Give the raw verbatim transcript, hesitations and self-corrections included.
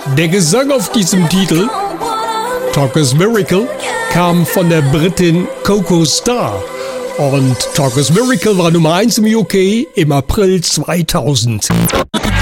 Der Gesang auf diesem Titel, Talker's Miracle, kam von der Britin Coco Star. Und Talker's Miracle war Nummer eins im U K im April zweitausend.